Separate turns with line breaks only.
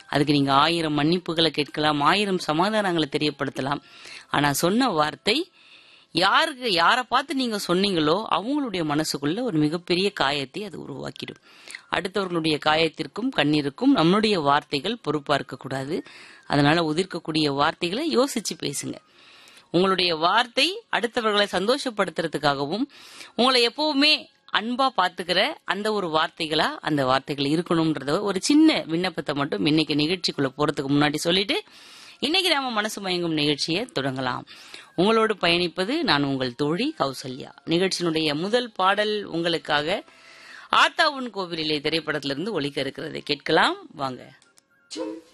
அதுக்கு நீங்க 1000 மன்னிப்புகளை கேட்கலாம், 1000 சமாதானங்களை தெரியப்படுத்தலாம். ஆனா சொன்ன வார்த்தை யாரை பார்த்து நீங்க சொன்னீங்களோ அவங்களுடைய மனசுக்குள்ள ஒரு மிகப்பெரிய காயத்தை அது உருவாக்கிடும். அடுத்தவர்களுடைய காயத்திற்கும் கண்ணீருக்கும் நம்மளுடைய வார்த்தைகள் பொறுப்பா இருக்கக்கூடாது. அதனால உதிர்க்கக்கூடிய வார்த்தைகளை யோசிச்சு பேசுங்க. உங்களுடைய வார்த்தை அடுத்தவர்களை சந்தோஷப்படுத்துறதுக்காகவும் உங்களை எப்பவுமே அன்பா பாத்துக்கிற அந்த ஒரு வார்த்தைகளா அந்த வார்த்தைகள் இருக்கணும்ன்றத ஒரு சின்ன விண்ணப்பத்தை மட்டும் இன்னைக்கு நிகழ்ச்சிக்குள்ள போறதுக்கு முன்னாடி சொல்லிட்டு இன்னைக்கு நாம மனசு மயங்கும் நிகழ்ச்சியை தொடங்கலாம். உங்களோடு பயணிப்பது நான் உங்கள் தோழி கௌசல்யா. நிகழ்ச்சியினுடைய முதல் பாடல் உங்களுக்காக ஆத்தாவுன் கோவிலிலே திரைப்படத்திலிருந்து ஒலிக்க இருக்கிறதை கேட்கலாம். வாங்க.